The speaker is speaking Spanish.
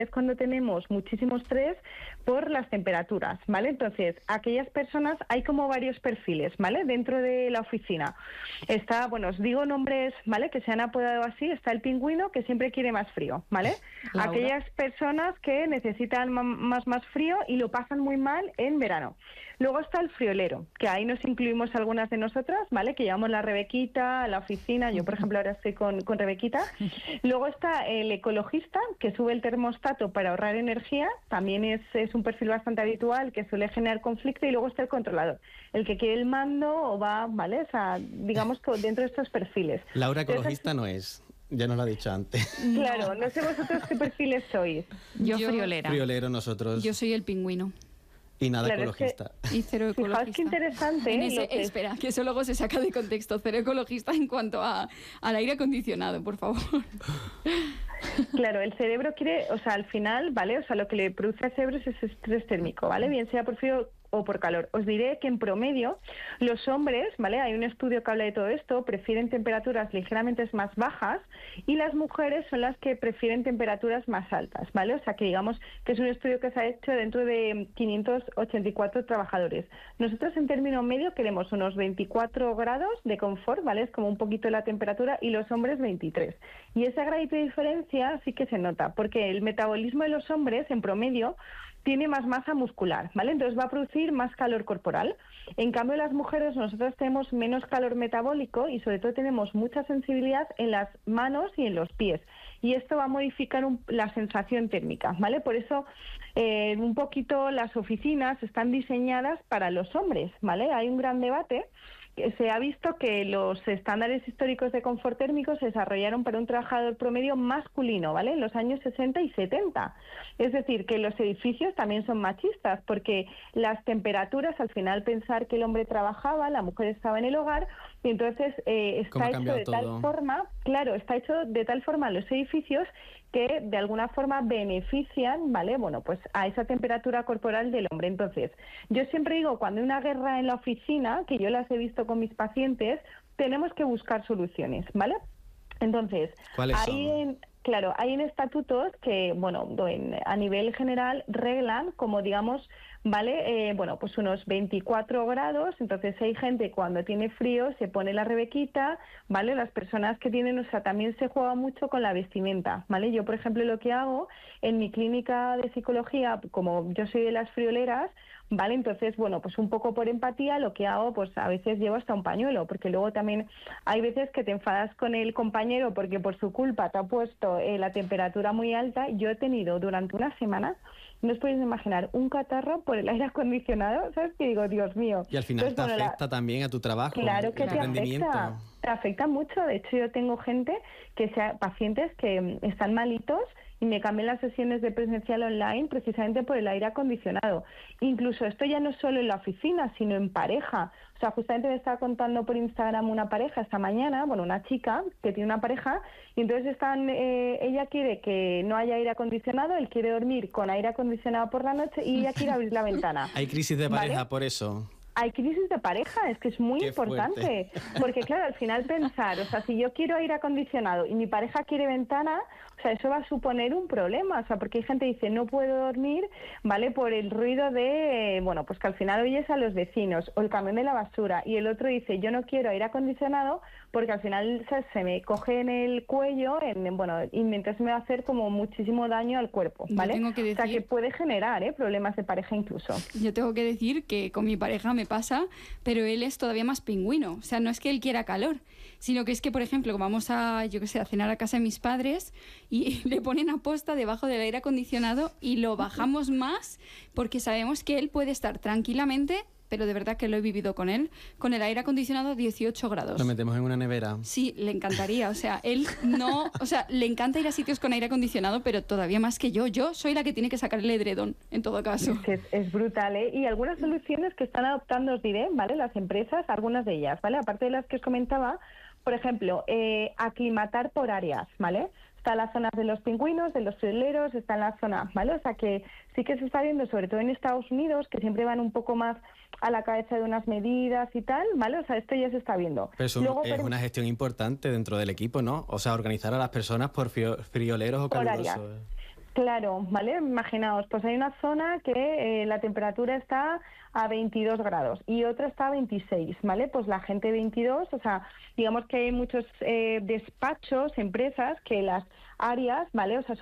es cuando tenemos muchísimo estrés por las temperaturas, ¿vale? Entonces, aquellas personas, hay como varios perfiles, ¿vale? Dentro de la oficina. Está, bueno, os digo nombres, ¿vale? Que se han apodado así. Está el pingüino, que siempre quiere más frío, ¿vale? Laura. Aquellas personas que necesitan más frío y lo pasan muy mal en verano. Luego está el friolero, que ahí nos incluimos algunas de nosotras, ¿vale? Que llevamos la Rebequita a la oficina. Yo, por ejemplo, ahora estoy con Rebequita. Luego está el ecologista, que sube el termostato para ahorrar energía. También es un perfil bastante habitual, que suele generar conflicto. Y luego está el controlador, el que quiere el mando o va, ¿vale? O sea, digamos que dentro de estos perfiles. Laura ecologista no es. Ya nos lo ha dicho antes. Claro, no sé vosotros qué perfiles sois. Yo friolera. Friolero nosotros. Yo soy el pingüino. Y nada Claro, ecologista. Y cero ecologista. Fijaos qué interesante. Espera, que eso luego se saca de contexto. Cero ecologista en cuanto al aire acondicionado, por favor. Claro, el cerebro quiere, o sea, al final, ¿vale? O sea, lo que le produce al cerebro es ese estrés térmico, ¿vale? Bien sea por frío o por calor. Os diré que en promedio los hombres, ¿vale? Hay un estudio que habla de todo esto, prefieren temperaturas ligeramente más bajas y las mujeres son las que prefieren temperaturas más altas, ¿vale? O sea que digamos que es un estudio que se ha hecho dentro de 584 trabajadores. Nosotros en término medio queremos unos 24 grados de confort, ¿vale? Es como un poquito la temperatura y los hombres 23. Y esa gradita de diferencia sí que se nota, porque el metabolismo de los hombres en promedio tiene más masa muscular, ¿vale? Entonces va a producir más calor corporal. En cambio, las mujeres, nosotros tenemos menos calor metabólico y sobre todo tenemos mucha sensibilidad en las manos y en los pies. Y esto va a modificar la sensación térmica, ¿vale? Por eso, un poquito las oficinas están diseñadas para los hombres, ¿vale? Hay un gran debate. Se ha visto que los estándares históricos de confort térmico se desarrollaron para un trabajador promedio masculino, ¿vale? En los años 60 y 70. Es decir, que los edificios también son machistas, porque las temperaturas, al final pensar que el hombre trabajaba, la mujer estaba en el hogar, y entonces está hecho de tal forma, claro, está hecho de tal forma los edificios que de alguna forma benefician, ¿vale? Bueno, pues a esa temperatura corporal del hombre. Entonces, yo siempre digo, cuando hay una guerra en la oficina, que yo las he visto con mis pacientes, tenemos que buscar soluciones, ¿vale? Entonces, ¿cuáles son? Claro, hay en estatutos que, bueno, a nivel general reglan como, digamos, ¿vale? Bueno, pues unos 24 grados, entonces hay gente cuando tiene frío se pone la rebequita, ¿vale? Las personas que tienen, o sea, también se juega mucho con la vestimenta, ¿vale? Yo, por ejemplo, lo que hago en mi clínica de psicología, como yo soy de las frioleras, ¿vale? Entonces, bueno, pues un poco por empatía lo que hago, pues a veces llevo hasta un pañuelo, porque luego también hay veces que te enfadas con el compañero porque por su culpa te ha puesto la temperatura muy alta. Yo he tenido durante una semana, no os podéis imaginar, un catarro por el aire acondicionado, ¿sabes? Que digo, Dios mío. Y al final entonces, te afecta también a tu trabajo. Claro que te afecta mucho. De hecho, yo tengo pacientes que están malitos y me cambian las sesiones de presencial online precisamente por el aire acondicionado. Incluso esto ya no solo en la oficina, sino en pareja. O sea, justamente me estaba contando por Instagram una pareja esta mañana, bueno, una chica que tiene una pareja, y entonces ella quiere que no haya aire acondicionado, él quiere dormir con aire acondicionado por la noche y ella quiere abrir la ventana. Hay crisis de pareja, ¿vale? Por eso. Hay crisis de pareja, es que es muy importante, porque claro, al final pensar, o sea, si yo quiero aire acondicionado y mi pareja quiere ventana, o sea, eso va a suponer un problema, o sea, porque hay gente que dice no puedo dormir, ¿vale? Por el ruido de, bueno, pues que al final oyes a los vecinos, o el camión de la basura, y el otro dice yo no quiero aire acondicionado porque al final se me coge en el cuello, y mientras me va a hacer como muchísimo daño al cuerpo, ¿vale? Tengo que decir, o sea, que puede generar problemas de pareja incluso. Yo tengo que decir que con mi pareja me pasa, pero él es todavía más pingüino. O sea, no es que él quiera calor, sino que es que, por ejemplo, vamos a cenar a casa de mis padres y le ponen a posta debajo del aire acondicionado y lo bajamos más porque sabemos que él puede estar tranquilamente, pero de verdad que lo he vivido con él, con el aire acondicionado 18 grados. Lo metemos en una nevera. Sí, le encantaría, o sea, le encanta ir a sitios con aire acondicionado, pero todavía más que yo. Yo soy la que tiene que sacar el edredón, en todo caso. Es brutal, ¿eh? Y algunas soluciones que están adoptando, os diré, ¿vale? Las empresas, algunas de ellas, ¿vale? Aparte de las que os comentaba, por ejemplo, aclimatar por áreas, ¿vale? Está en las zonas de los pingüinos, de los frioleros, está en la zona, ¿vale? O sea que sí que se está viendo, sobre todo en Estados Unidos, que siempre van un poco más a la cabeza de unas medidas y tal, ¿vale? O sea, esto ya se está viendo. Pero eso luego, es una gestión importante dentro del equipo, ¿no? O sea, organizar a las personas por frioleros o calurosos. Claro, ¿vale? Imaginaos, pues hay una zona que la temperatura está a 22 grados y otra está a 26, ¿vale? Pues la gente de 22, o sea, digamos que hay muchos despachos, empresas, que las áreas, ¿vale? O sea,